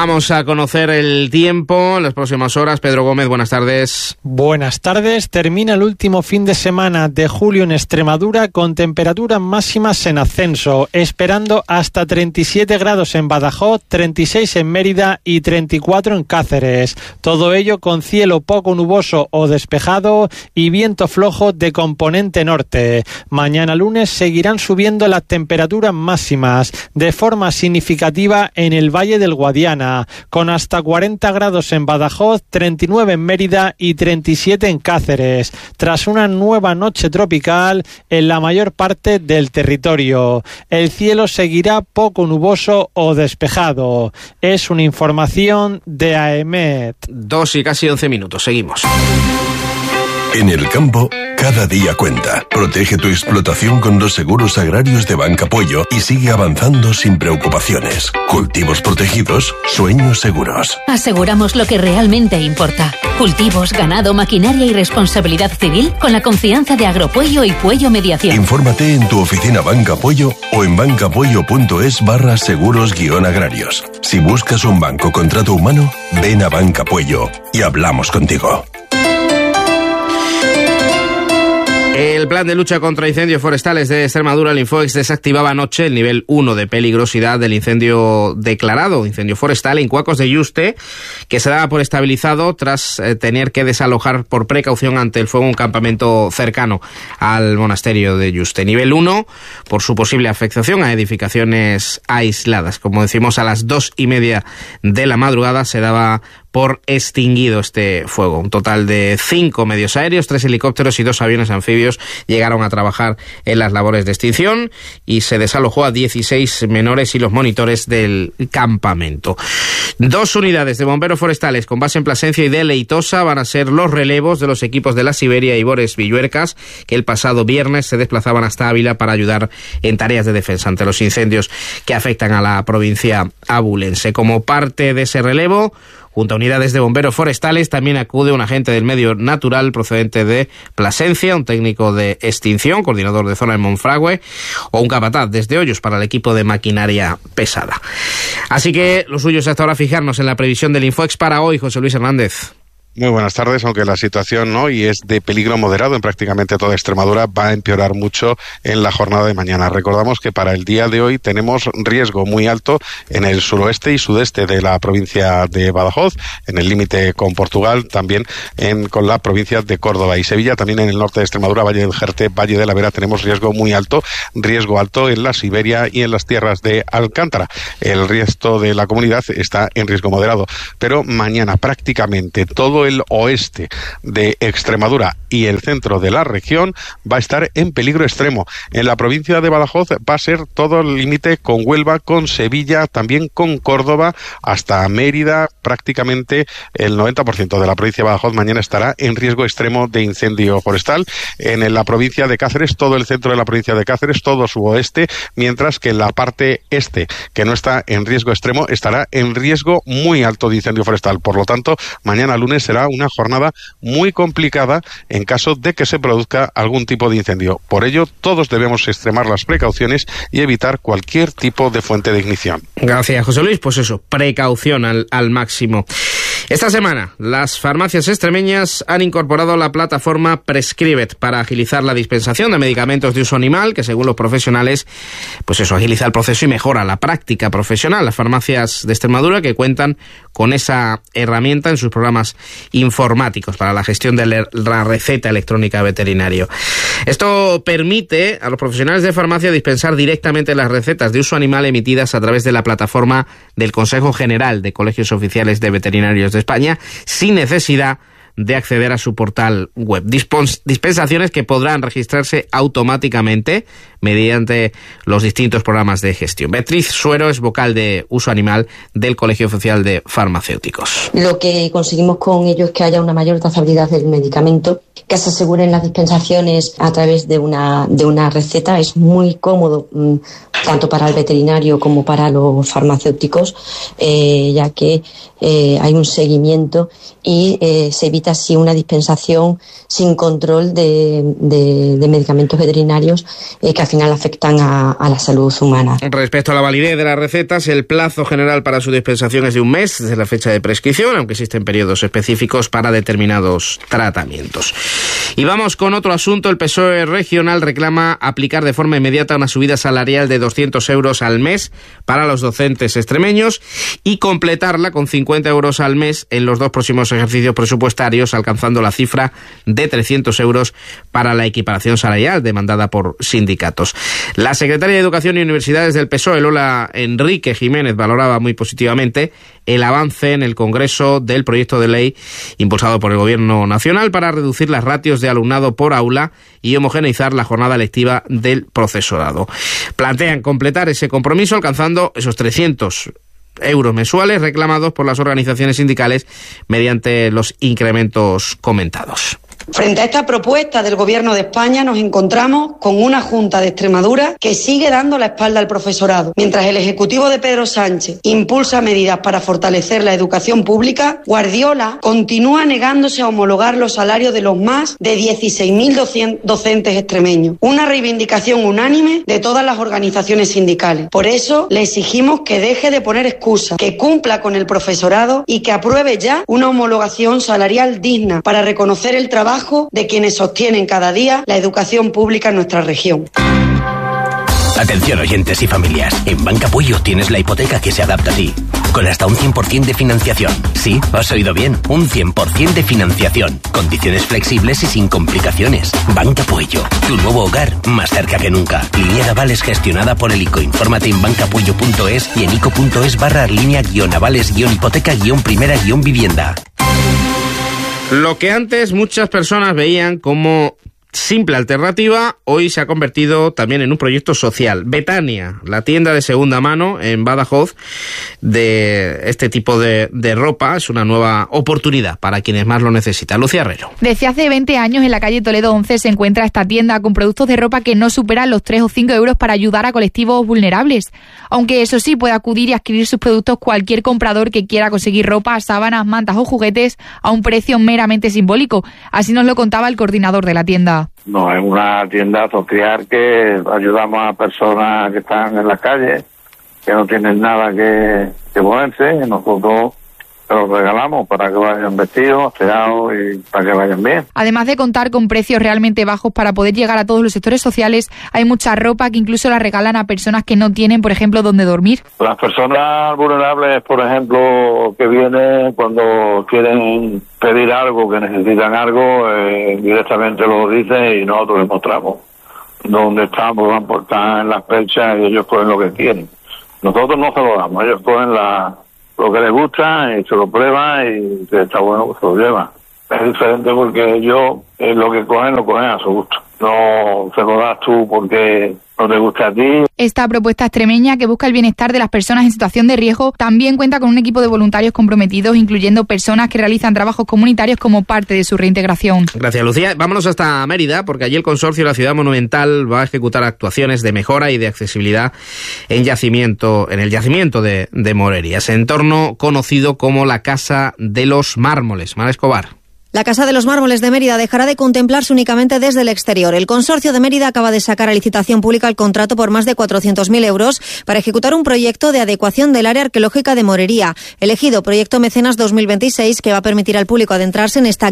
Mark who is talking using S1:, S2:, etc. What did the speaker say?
S1: Vamos a conocer el tiempo en las próximas horas. Pedro Gómez, buenas tardes.
S2: Buenas tardes. Termina el último fin de semana de julio en Extremadura con temperaturas máximas en ascenso, esperando hasta 37 grados en Badajoz, 36 en Mérida y 34 en Cáceres. Todo ello con cielo poco nuboso o despejado y viento flojo de componente norte. Mañana lunes seguirán subiendo las temperaturas máximas de forma significativa en el Valle del Guadiana, con hasta 40 grados en Badajoz, 39 en Mérida y 37 en Cáceres, tras una nueva noche tropical en la mayor parte del territorio. El cielo seguirá poco nuboso o despejado. Es una información de AEMET.
S1: 2 y casi 11 minutos, seguimos.
S3: En el campo, cada día cuenta. Protege tu explotación con los seguros agrarios de Banca Apoyo y sigue avanzando sin preocupaciones. Cultivos protegidos, sueños seguros.
S4: Aseguramos lo que realmente importa. Cultivos, ganado, maquinaria y responsabilidad civil con la confianza de Agropuello y Puello Mediación.
S3: Infórmate en tu oficina Banca Apoyo o en bancapuello.es/seguros-agrarios. Si buscas un banco con trato humano, ven a Banca Apoyo y hablamos contigo.
S1: El plan de lucha contra incendios forestales de Extremadura, el Infoex, desactivaba anoche el nivel 1 de peligrosidad del incendio declarado, incendio forestal en Cuacos de Yuste, que se daba por estabilizado tras tener que desalojar por precaución ante el fuego un campamento cercano al monasterio de Yuste. Nivel 1 por su posible afectación a edificaciones aisladas. Como decimos, a las 2:30 de la madrugada se daba por extinguido este fuego. Un total de 5 medios aéreos, 3 helicópteros y 2 aviones anfibios llegaron a trabajar en las labores de extinción y se desalojó a 16 menores y los monitores del campamento. 2 unidades de bomberos forestales con base en Plasencia y de Leitosa van a ser los relevos de los equipos de la Siberia y Bores Villuercas, que el pasado viernes se desplazaban hasta Ávila para ayudar en tareas de defensa ante los incendios que afectan a la provincia abulense. Como parte de ese relevo, junto a unidades de bomberos forestales, también acude un agente del medio natural procedente de Plasencia, un técnico de extinción, coordinador de zona de Monfragüe, o un capataz desde Hoyos para el equipo de maquinaria pesada. Así que lo suyo es hasta ahora fijarnos en la previsión del Infoex para hoy. José Luis Hernández.
S5: Muy buenas tardes, aunque la situación hoy es de peligro moderado en prácticamente toda Extremadura, va a empeorar mucho en la jornada de mañana. Recordamos que para el día de hoy tenemos riesgo muy alto en el suroeste y sudeste de la provincia de Badajoz, en el límite con Portugal, también con la provincia de Córdoba y Sevilla, también en el norte de Extremadura, Valle del Jerte, Valle de la Vera, tenemos riesgo muy alto, riesgo alto en la Siberia y en las tierras de Alcántara. El resto de la comunidad está en riesgo moderado, pero mañana prácticamente todo el oeste de Extremadura y el centro de la región va a estar en peligro extremo. En la provincia de Badajoz va a ser todo el límite con Huelva, con Sevilla, también con Córdoba, hasta Mérida. Prácticamente el 90% de la provincia de Badajoz mañana estará en riesgo extremo de incendio forestal. En la provincia de Cáceres, todo el centro de la provincia de Cáceres, todo su oeste, mientras que en la parte este, que no está en riesgo extremo, estará en riesgo muy alto de incendio forestal. Por lo tanto, mañana lunes será una jornada muy complicada en caso de que se produzca algún tipo de incendio. Por ello, todos debemos extremar las precauciones y evitar cualquier tipo de fuente de ignición.
S1: Gracias, José Luis. Pues eso, precaución al máximo. Esta semana, las farmacias extremeñas han incorporado la plataforma Prescribet para agilizar la dispensación de medicamentos de uso animal, que según los profesionales, pues eso, agiliza el proceso y mejora la práctica profesional. Las farmacias de Extremadura que cuentan con esa herramienta en sus programas informáticos para la gestión de la receta electrónica veterinario. Esto permite a los profesionales de farmacia dispensar directamente las recetas de uso animal emitidas a través de la plataforma del Consejo General de Colegios Oficiales de Veterinarios de España, sin necesidad de acceder a su portal web. Dispensaciones que podrán registrarse automáticamente mediante los distintos programas de gestión. Beatriz Suero es vocal de uso animal del Colegio Oficial de Farmacéuticos.
S6: Lo que conseguimos con ello es que haya una mayor trazabilidad del medicamento, que se aseguren las dispensaciones a través de una receta. Es muy cómodo tanto para el veterinario como para los farmacéuticos, ya que hay un seguimiento y se evita permite así una dispensación sin control de medicamentos veterinarios que al final afectan a la salud humana.
S1: Respecto a la validez de las recetas, el plazo general para su dispensación es de 1 mes desde la fecha de prescripción, aunque existen periodos específicos para determinados tratamientos. Y vamos con otro asunto. El PSOE regional reclama aplicar de forma inmediata una subida salarial de 200 euros al mes para los docentes extremeños y completarla con 50 euros al mes en los 2 próximos ejercicios presupuestarios, alcanzando la cifra de 300 euros para la equiparación salarial demandada por sindicatos. La secretaria de Educación y Universidades del PSOE, Lola Enrique Jiménez, valoraba muy positivamente el avance en el Congreso del proyecto de ley impulsado por el Gobierno Nacional para reducir las ratios de alumnado por aula y homogeneizar la jornada lectiva del profesorado. Plantean completar ese compromiso alcanzando esos 300 euros mensuales reclamados por las organizaciones sindicales mediante los incrementos comentados.
S7: Frente a esta propuesta del Gobierno de España nos encontramos con una Junta de Extremadura que sigue dando la espalda al profesorado. Mientras el Ejecutivo de Pedro Sánchez impulsa medidas para fortalecer la educación pública, Guardiola continúa negándose a homologar los salarios de los más de 16.000 docentes extremeños. Una reivindicación unánime de todas las organizaciones sindicales. Por eso le exigimos que deje de poner excusas, que cumpla con el profesorado y que apruebe ya una homologación salarial digna para reconocer el trabajo de quienes sostienen cada día la educación pública en nuestra región.
S8: Atención oyentes y familias, en Banca Puello tienes la hipoteca que se adapta a ti, con hasta un 100% de financiación. Sí, has oído bien, un 100% de financiación, condiciones flexibles y sin complicaciones. Banca Puello, tu nuevo hogar más cerca que nunca. Línea de avales gestionada por el ICO. Infórmate en bancapuello.es y en ico.es/línea-avales-hipoteca-primera-vivienda.
S1: Lo que antes muchas personas veían como simple alternativa, hoy se ha convertido también en un proyecto social. Betania, la tienda de segunda mano en Badajoz de este tipo de ropa, es una nueva oportunidad para quienes más lo necesitan. Lucía Herrero.
S9: Desde hace 20 años en la calle Toledo 11 se encuentra esta tienda con productos de ropa que no superan los 3 o 5 euros para ayudar a colectivos vulnerables. Aunque eso sí, puede acudir y adquirir sus productos cualquier comprador que quiera conseguir ropa, sábanas, mantas o juguetes a un precio meramente simbólico. Así nos lo contaba el coordinador de la tienda.
S10: No, es una tienda social que ayudamos a personas que están en la calle, que no tienen nada que ponerse, y nosotros se los regalamos para que vayan vestidos, aseados y para que vayan bien.
S9: Además de contar con precios realmente bajos para poder llegar a todos los sectores sociales, hay mucha ropa que incluso la regalan a personas que no tienen, por ejemplo, dónde dormir.
S10: Las personas vulnerables, por ejemplo, que vienen cuando quieren pedir algo, que necesitan algo, directamente lo dicen y nosotros les mostramos dónde están, pues van por estar en las perchas y ellos cogen lo que quieren. Nosotros no se lo damos, ellos cogen lo que les gusta y se lo prueban y si está bueno pues se lo llevan. Es diferente porque ellos lo que cogen lo cogen a su gusto. No se lo das tú porque no te gusta a ti.
S9: Esta propuesta extremeña, que busca el bienestar de las personas en situación de riesgo, también cuenta con un equipo de voluntarios comprometidos, incluyendo personas que realizan trabajos comunitarios como parte de su reintegración.
S1: Gracias, Lucía. Vámonos hasta Mérida, porque allí el Consorcio de la Ciudad Monumental va a ejecutar actuaciones de mejora y de accesibilidad en el yacimiento de Morerías, entorno conocido como la Casa de los Mármoles. Mara Escobar.
S11: La Casa de los Mármoles de Mérida dejará de contemplarse únicamente desde el exterior. El Consorcio de Mérida acaba de sacar a licitación pública el contrato por más de 400.000 euros para ejecutar un proyecto de adecuación del área arqueológica de Morería, elegido Proyecto Mecenas 2026, que va a permitir al público adentrarse en esta